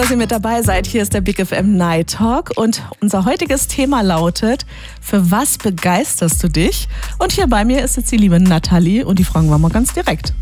Dass ihr mit dabei seid, hier ist der Big FM Night Talk und unser heutiges Thema lautet: Für was begeisterst du dich? Und hier bei mir ist jetzt die liebe Nathalie und die fragen wir mal ganz direkt.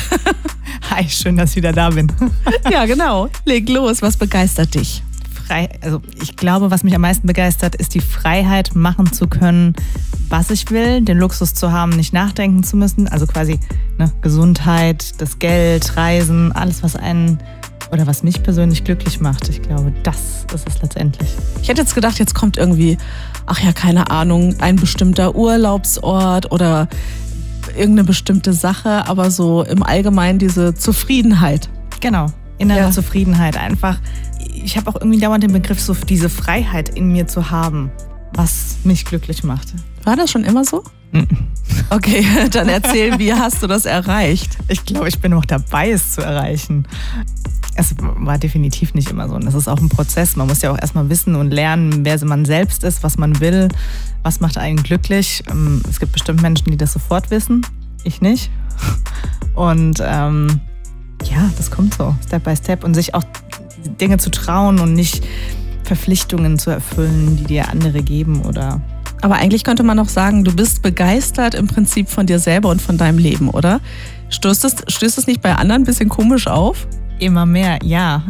Hi, schön, dass ich wieder da bin. Ja, genau. Leg los, was begeistert dich? Also ich glaube, was mich am meisten begeistert, ist die Freiheit, machen zu können, was ich will, den Luxus zu haben, nicht nachdenken zu müssen. Also quasi Gesundheit, das Geld, Reisen, alles, was einen oder was mich persönlich glücklich macht. Ich glaube, das ist es letztendlich. Ich hätte jetzt gedacht, jetzt kommt irgendwie, keine Ahnung, ein bestimmter Urlaubsort oder irgendeine bestimmte Sache, aber so im Allgemeinen diese Zufriedenheit. Genau, innere Zufriedenheit einfach. Ich habe auch irgendwie dauernd den Begriff, so diese Freiheit in mir zu haben, was mich glücklich macht. War das schon immer so? Okay, dann erzähl, wie hast du das erreicht? Ich glaube, ich bin noch dabei, es zu erreichen. Es war definitiv nicht immer so. Und das ist auch ein Prozess. Man muss ja auch erstmal wissen und lernen, wer man selbst ist, was man will, was macht einen glücklich. Es gibt bestimmt Menschen, die das sofort wissen. Ich nicht. Und das kommt so, Step by Step. Und sich auch Dinge zu trauen und nicht Verpflichtungen zu erfüllen, die dir andere geben oder... Aber eigentlich könnte man auch sagen, du bist begeistert im Prinzip von dir selber und von deinem Leben, oder? Stößt es nicht bei anderen ein bisschen komisch auf? Immer mehr, ja.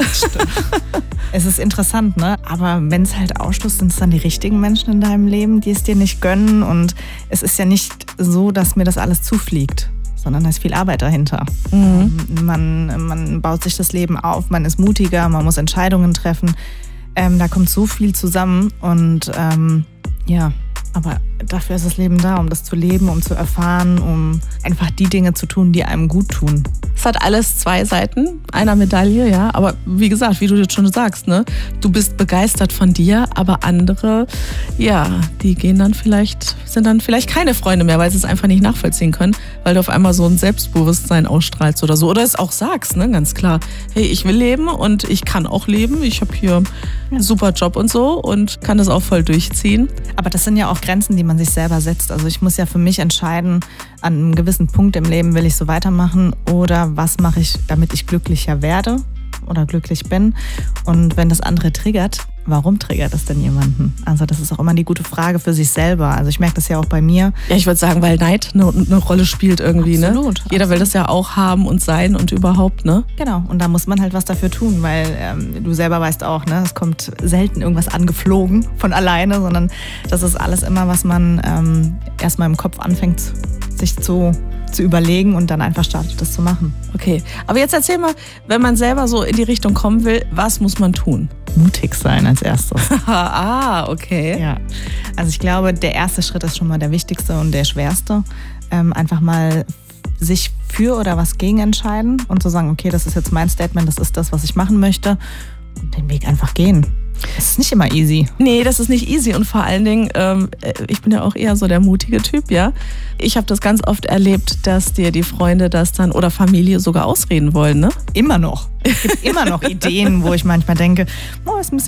Es ist interessant, ne? Aber wenn es halt ausstößt, sind es dann die richtigen Menschen in deinem Leben, die es dir nicht gönnen. Und es ist ja nicht so, dass mir das alles zufliegt, sondern da ist viel Arbeit dahinter. Mhm. Man baut sich das Leben auf, man ist mutiger, man muss Entscheidungen treffen. Da kommt so viel zusammen und aber dafür ist das Leben da, um das zu leben, um zu erfahren, um einfach die Dinge zu tun, die einem gut tun. Es hat alles zwei Seiten einer Medaille, ja. Aber wie gesagt, wie du jetzt schon sagst, ne, du bist begeistert von dir, aber andere, die sind dann vielleicht keine Freunde mehr, weil sie es einfach nicht nachvollziehen können, weil du auf einmal so ein Selbstbewusstsein ausstrahlst oder so. Oder es auch sagst, ne, ganz klar, hey, ich will leben und ich kann auch leben. Ich habe hier einen super Job und so und kann das auch voll durchziehen. Aber das sind ja auch Grenzen, die man sich selber setzt. Also ich muss ja für mich entscheiden, an einem gewissen Punkt im Leben will ich so weitermachen oder was mache ich, damit ich glücklicher werde oder glücklich bin. Und wenn das andere triggert, warum triggert das denn jemanden? Also das ist auch immer die gute Frage für sich selber. Also ich merke das ja auch bei mir. Ja, ich würde sagen, weil Neid eine Rolle spielt irgendwie. Absolut, ne? Jeder will das ja auch haben und sein und überhaupt, ne? Genau, und da muss man halt was dafür tun, weil du selber weißt auch, ne, es kommt selten irgendwas angeflogen von alleine, sondern das ist alles immer, was man erstmal im Kopf anfängt, sich zu überlegen und dann einfach startet, das zu machen. Okay, aber jetzt erzähl mal, wenn man selber so in die Richtung kommen will, was muss man tun? Mutig sein als erstes. Okay. Ja, also ich glaube, der erste Schritt ist schon mal der wichtigste und der schwerste. Einfach mal sich für oder was gegen entscheiden und zu sagen, okay, das ist jetzt mein Statement, das ist das, was ich machen möchte und den Weg einfach gehen. Das ist nicht immer easy. Nee, das ist nicht easy und vor allen Dingen, ich bin ja auch eher so der mutige Typ, ja. Ich habe das ganz oft erlebt, dass dir die Freunde das dann oder Familie sogar ausreden wollen, ne? Immer noch. Es gibt immer noch Ideen, wo ich manchmal denke, ist ein